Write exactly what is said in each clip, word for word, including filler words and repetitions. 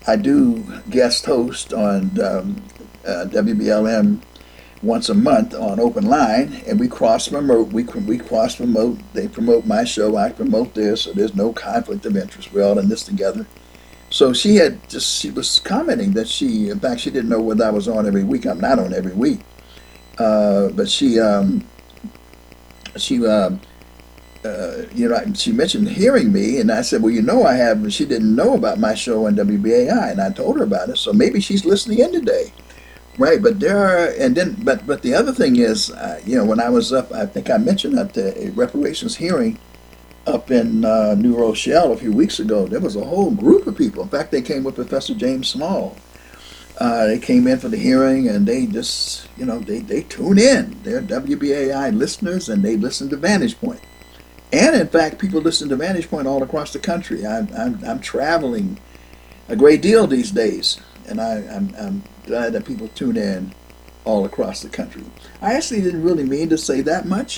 I do guest host on um, uh, W B L M once a month on Open Line, and we cross promote. We we cross promote. They promote my show, I promote theirs, so there's no conflict of interest. We're all in this together. So she had just she was commenting that she, in fact, she didn't know whether I was on every week. I'm not on every week, uh, but she um, she um, uh, you know, she mentioned hearing me, and I said, well, you know, I have. And she didn't know about my show on W B A I, and I told her about it. So maybe she's listening in today. Right, but there are, and then, but but the other thing is, uh, you know, when I was up, I think I mentioned at the reparations hearing up in uh, New Rochelle a few weeks ago, there was a whole group of people. In fact, they came with Professor James Small. Uh, they came in for the hearing, and they just, you know, they, they tune in. They're W B A I listeners, and they listen to Vantage Point. And in fact, people listen to Vantage Point all across the country. I'm, I'm, I'm traveling a great deal these days, and I, I'm, I'm glad that people tune in all across the country. I actually didn't really mean to say that much,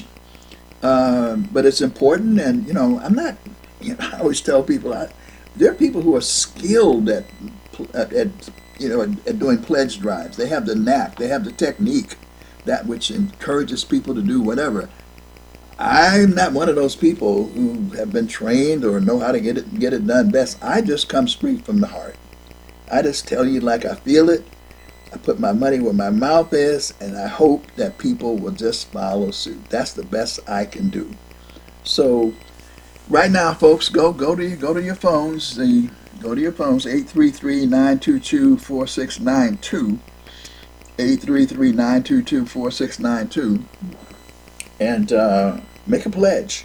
um, but it's important. And you know, I'm not. You know, I always tell people I, there are people who are skilled at, at, at you know, at, at doing pledge drives. They have the knack. They have the technique, that which encourages people to do whatever. I'm not one of those people who have been trained or know how to get it get it done best. I just come straight from the heart. I just tell you like I feel it. I put my money where my mouth is, and I hope that people will just follow suit. That's the best I can do. So, right now, folks, go go to your, go to your phones. The go to your phones. eight three three, nine two two, four six nine two. eight three three, nine two two, four six nine two. And uh, make a pledge.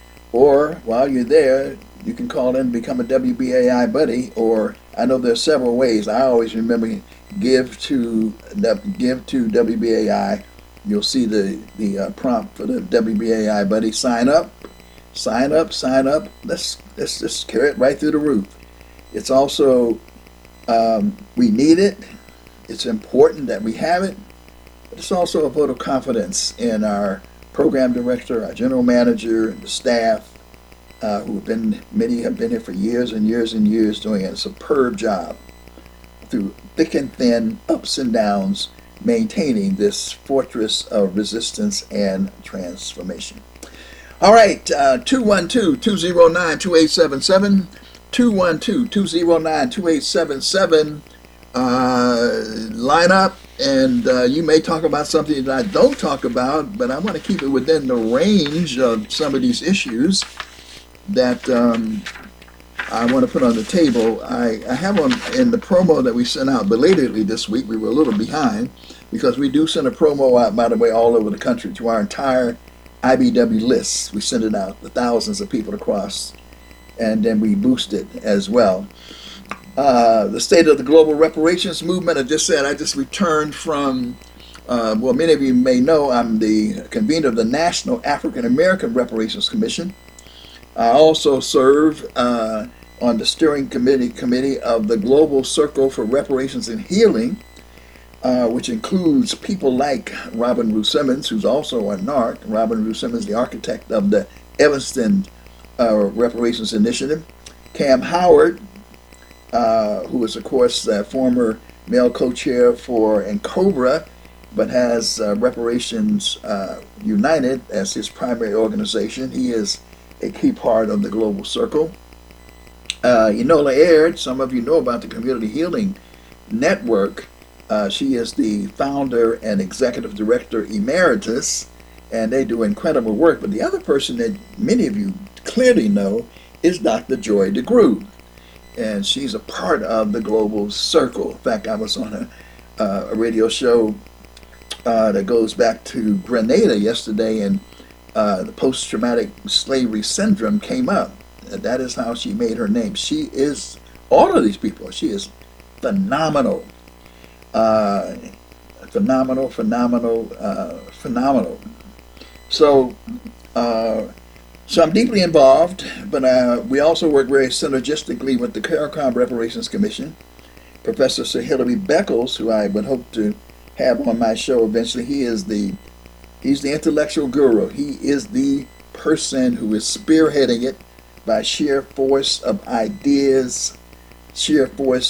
Or while you're there, you can call in and become a W B A I buddy. Or I know there's several ways. I always remember give to give to W B A I. You'll see the the uh, prompt for the W B A I buddy. Sign up, sign up, sign up. Let's let's just carry it right through the roof. It's also um, we need it. It's important that we have it. But it's also a vote of confidence in our program director, our general manager, and the staff, uh, who have been, many have been here for years and years and years doing a superb job through thick and thin, ups and downs, maintaining this fortress of resistance and transformation. All right, uh, two one two, two zero nine, two eight seven seven, two one two, two zero nine, two eight seven seven. Uh, line up, and uh, you may talk about something that I don't talk about, but I want to keep it within the range of some of these issues that um, I want to put on the table. I, I have on in the promo that we sent out belatedly this week. We were a little behind because we do send a promo out, by the way, all over the country to our entire I B W list. We send it out to thousands of people across, and then we boost it as well. Uh, the state of the global reparations movement. I just said I just returned from, uh, well, many of you may know I'm the convener of the National African American Reparations Commission. I also serve uh, on the steering committee committee of the Global Circle for Reparations and Healing, uh, which includes people like Robin Rue Simmons, who's also a NARC. Robin Rue Simmons, the architect of the Evanston uh, Reparations Initiative. Cam Howard, Uh, who is, of course, the former male co-chair for NCOBRA, but has uh, Reparations uh, United as his primary organization. He is a key part of the Global Circle. Uh, Enola Aird, some of you know about the Community Healing Network. Uh, she is the founder and executive director emeritus, and they do incredible work. But the other person that many of you clearly know is Doctor Joy DeGruy. And she's a part of the Global Circle. In fact, I was on a, uh, a radio show uh, that goes back to Grenada yesterday, and uh, the post-traumatic slavery syndrome came up. And that is how she made her name. She is, all of these people, she is phenomenal. Uh, phenomenal, phenomenal, uh, phenomenal. So, uh, So I'm deeply involved, but uh, we also work very synergistically with the CARICOM Reparations Commission. Professor Sir Hilary Beckles, who I would hope to have on my show eventually, he is the he's the intellectual guru. He is the person who is spearheading it by sheer force of ideas, sheer force